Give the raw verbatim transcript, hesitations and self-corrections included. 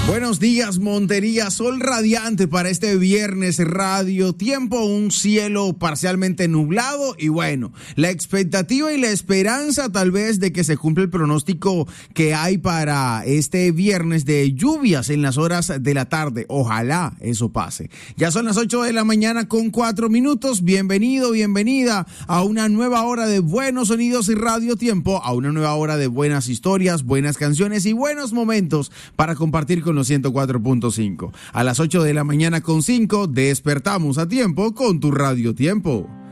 Buenos días, Montería, sol radiante para este viernes, radio tiempo, un cielo parcialmente nublado y bueno, la expectativa y la esperanza tal vez de que se cumpla el pronóstico que hay para este viernes de lluvias en las horas de la tarde. Ojalá eso pase. Ya son las ocho de la mañana con cuatro minutos. Bienvenido, bienvenida a una nueva hora de buenos sonidos y radio tiempo, a una nueva hora de buenas historias, buenas canciones y buenos momentos para compartir con los ciento cuatro punto cinco. A las ocho de la mañana con cinco, despertamos a tiempo con tu Radio Tiempo.